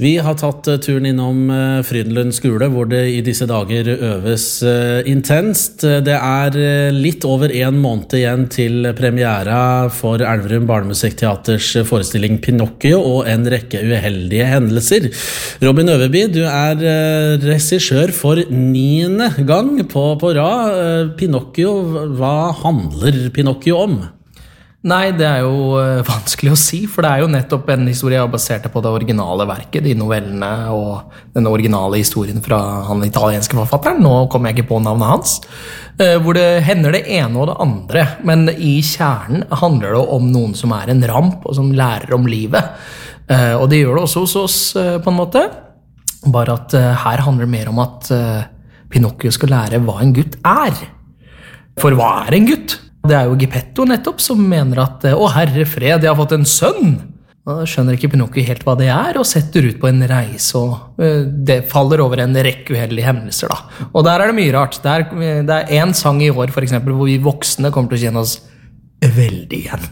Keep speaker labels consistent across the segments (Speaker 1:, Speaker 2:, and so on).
Speaker 1: Vi har tatt turen innom Frydenlund skole, hvor det i disse dager øves intenst. Det litt over en måned igjen til premiera for Elverum Barnemusikkteaters forestilling Pinocchio og en rekke uheldige hendelser. Robin Øverby, du regissør for 9. gang på rad. Pinocchio, hva handler Pinocchio om?
Speaker 2: Nei, det jo vanskelig å si, for det jo nettopp en historie basert på det originale verket, de novellene og den originale historien fra han italienske forfatteren. Nå kommer jeg ikke på navnet hans, hvor det hender det ene og det andre, men i kjernen handler det om noen som en ramp og som lærer om livet. Og det gjør det også hos oss på en måte, bare at her handler det mer om at Pinocchio skal lære hva en gutt For hva en gutt? Det jo Geppetto nettopp som mener at «Å herre fred, jeg har fått en sønn!» Da skjønner ikke Pinocchio helt hva det og setter ut på en reise, og det faller over en rekke uheldige hendelser. Da. Og der det mye rart. Det en sang i år, for eksempel, hvor vi voksne kommer til å kjenne oss veldig igjen.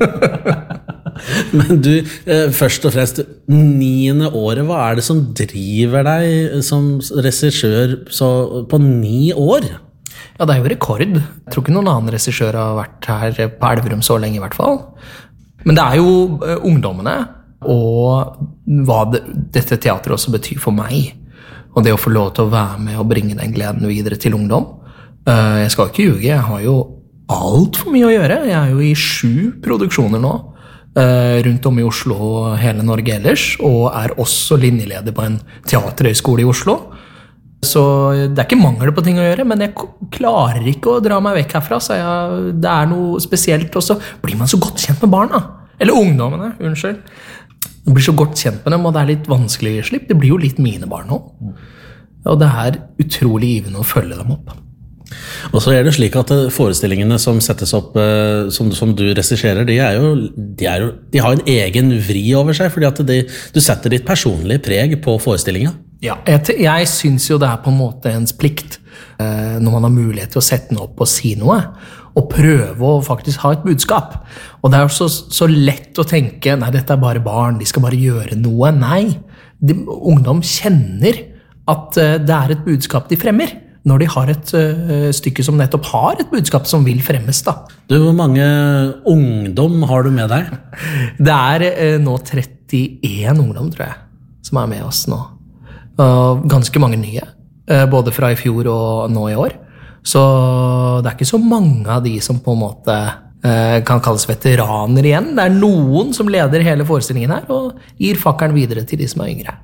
Speaker 1: Men du, først og fremst, 9. året, hva det som driver deg som regissør på 9 år?
Speaker 2: Ja, det jo rekord. Jeg tror ikke noen annen regissør har vært her på Elverum så lenge i hvert fall. Men det jo ungdommene, og hva dette teateret også betyr for meg. Og det å få lov til å være med og bringe den gleden videre til ungdom. Jeg skal ikke ljuge, jeg har jo alt for mye å gjøre. Jeg jo i 7 produksjoner nå, rundt om i Oslo og hele Norge ellers, og også linjeleder på en teaterhøyskole i Oslo. Så det ikke mangel på ting å gjøre, men jeg klarer ikke å dra meg vekk herfra, så det noe spesielt, og så blir man så godt kjent med barna, eller ungdommene, unnskyld. Man blir så godt kjent med dem, og det litt vanskelig å slippe, det blir jo litt mine barn nå. Og det utrolig givende å følge dem opp.
Speaker 1: Og så det slik at forestillingene som settes opp, som du regisserer, de har en egen vri over seg, fordi at du setter ditt personlige preg på forestillingen.
Speaker 2: Ja, jeg synes jo det på en måte ens plikt, når man har mulighet til å sette den opp og si noe, og prøve å faktisk ha et budskap. Og det jo så lett å tenke, nei, dette bare barn, de skal bare gjøre noe. Nei, ungdom kjenner at det et budskap de fremmer, når de har et stykke som nettopp har et budskap som vil fremmes. Da.
Speaker 1: Du, hvor mange ungdom har du med deg?
Speaker 2: Det nå 31 ungdom, tror jeg, som med oss nå. Ganske mange nye, både fra i fjor og nå i år. Så det ikke så mange av de som på en måte kan kalles veteraner igjen. Det noen som leder hele forestillingen her, og gir fakkelen videre til de som yngre.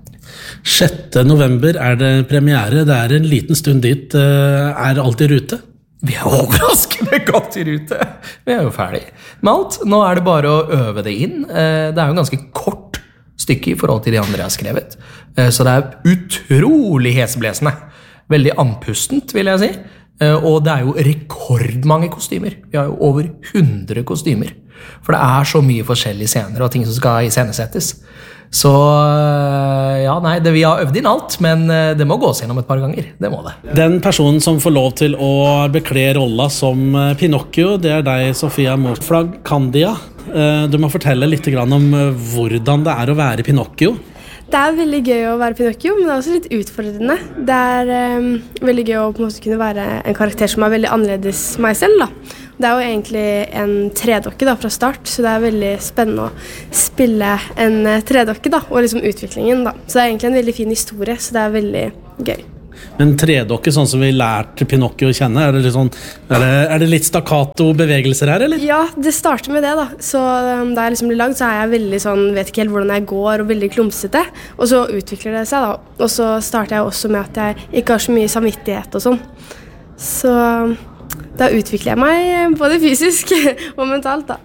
Speaker 1: 6. november det premiere, det en liten stund dit. Alt i rute?
Speaker 2: Vi overraskende godt i rute. Vi jo ferdig med alt. Nå det bare å øve det inn. Det jo en ganske kort stykke i forhold til de andre jeg har skrevet. Så det utrolig heseblesende. Veldig andpustent, vil jeg si. Og det jo rekordmange kostymer. Vi har jo over 100 kostymer. For det så mye forskjellige scener og ting som skal iscenesettes. Så ja, nei, vi har øvd inn alt, men det må gås gjennom et par ganger. Det må det. Den
Speaker 1: personen som får lov til å bekle rolla som Pinocchio, det deg, Sofia Mårtflagg Candia. Du må fortelle litt om hvordan det å være Pinocchio.
Speaker 3: Det veldig gøy å være Pinocchio, men det også litt utfordrende. Det veldig gøy å på en måte kunne være en karakter som veldig annerledes meg selv. Da. Det jo egentlig en tredokke da, fra start, så det veldig spennende å spille en tredokke da, og liksom utviklingen. Da. Så det egentlig en veldig fin historie, så det veldig gøy.
Speaker 1: Men tredokke, sånn som vi lærte Pinocchio å kjenne, det litt sånn, det litt stakkato bevegelser her, eller?
Speaker 3: Ja, det starter med det da. Så da jeg liksom blir lagd, så jeg veldig sånn, vet ikke helt hvordan jeg går, og veldig klumsete. Og så utvikler det seg da. Og så starter jeg også med at jeg ikke har så mye samvittighet og sånn. Så da utvikler jeg meg både fysisk og mentalt da.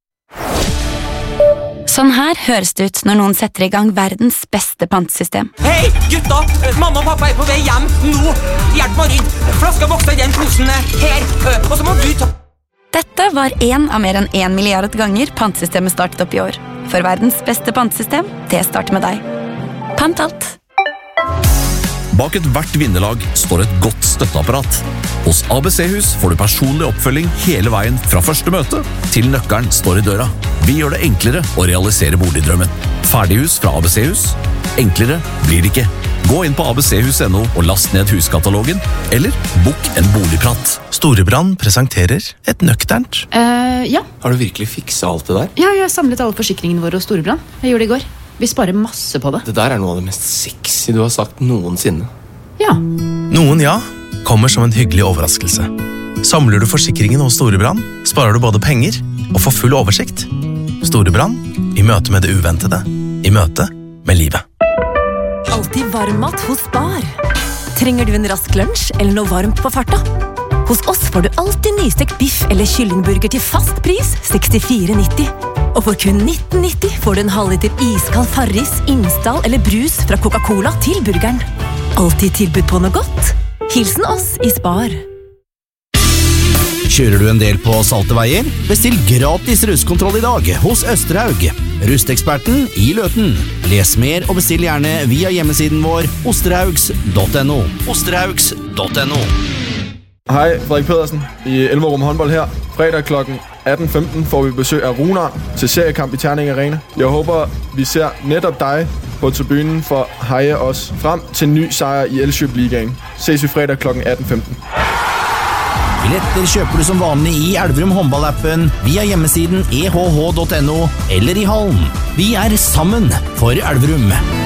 Speaker 4: Sånn her høres det ut når noen setter i gang verdens beste pantesystem.
Speaker 5: Hei, gutta! Mamma og pappa på vei hjem nå! Hjelp meg inn! Flaska vokser i den posen her, og så må du ta...
Speaker 4: Dette var en av mer enn 1 milliard ganger pantesystemet startet opp i år. For verdens beste pantesystem, det starter med deg. Pant alt!
Speaker 6: Bak hvert vinnerlag står et godt støtteapparat. Hos ABC-hus får du personlig oppfølging hele veien fra første møte til nøkkelen står i døra. Vi gjør det enklere å realisere boligdrømmen. Ferdighus fra ABC-hus Enklere blir det ikke. Gå inn på abchus.no og last ned huskatalogen, eller bok en boligprat.
Speaker 7: Storebrand presenterer et nøkternt.
Speaker 8: Ja.
Speaker 9: Har du virkelig fikset alt det der?
Speaker 8: Ja, jeg har samlet alle forsikringene våre hos Storebrand. Jeg gjorde det i går. Vi sparer masse på det.
Speaker 9: Det der er noe av det mest sexy du har sagt noensinne.
Speaker 8: Ja.
Speaker 7: Noen ja kommer som en hyggelig overraskelse. Samler du forsikringen hos Storebrand, sparer du både penger og får full oversikt. Storebrand, i møte med det uventede, i møte med livet.
Speaker 10: Alltid varmmat hos Spar. Trenger du en rask lunsj eller noe varmt på farta? Hos oss får du alltid nystekt biff eller kyllingburger til fast pris 64,90. Og for kun 19,90 får du en halvliter iskald Farris, Imsdal eller brus fra Coca-Cola til burgeren. Alltid tilbud på noe godt. Hilsen oss i Spar.
Speaker 11: Kjører du en del på salte veier? Bestill gratis rustkontroll i dag hos Østerhaug. Rusteksperten i Løten. Les mer og bestill gjerne via hjemmesiden vår osterhaugs.no. Osterhaugs.no.
Speaker 12: Hej, Frederik Pedersen i Elverum håndbold her. Fredag kl. 18:15 får vi besøg af Runar til seriekamp i Terning Arena. Jeg håber, vi ser netop dig på tribunen for at heje os frem til en ny sejr i Elkjøp Ligaen. Ses vi fredag kl. 18:15.
Speaker 11: Billetter kjøper du som vanlig i Elverum håndballappen via hjemmesiden ehh.no eller i hallen. Vi er sammen for Elverum.